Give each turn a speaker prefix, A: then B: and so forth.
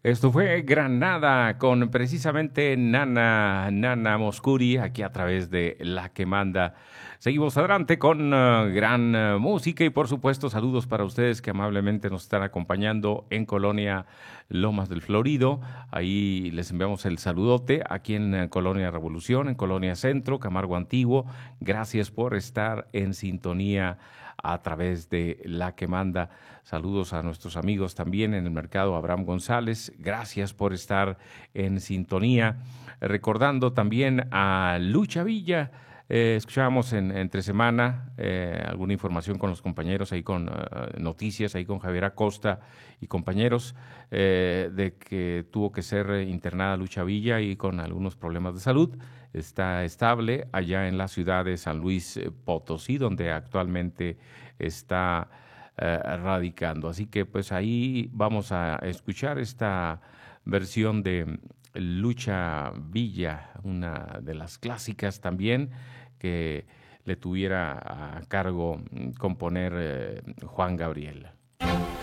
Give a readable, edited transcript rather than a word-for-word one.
A: Esto fue Granada con precisamente Nana Moscuri, aquí a través de La que Manda. Seguimos adelante con gran música y por supuesto saludos para ustedes que amablemente nos están acompañando en Colonia Lomas del Florido. Ahí les enviamos el saludote aquí en Colonia Revolución, en Colonia Centro, Camargo Antiguo. Gracias por estar en sintonía a través de La que Manda. Saludos a nuestros amigos también en el mercado Abraham González. Gracias por estar en sintonía. Recordando también a Lucha Villa. Escuchábamos entre semana alguna información con los compañeros, ahí con noticias, ahí con Javier Acosta y compañeros, de que tuvo que ser internada Lucha Villa y con algunos problemas de salud. Está estable allá en la ciudad de San Luis Potosí, donde actualmente está radicando. Así que pues ahí vamos a escuchar esta versión de Lucha Villa, una de las clásicas también que le tuviera a cargo componer Juan Gabriel.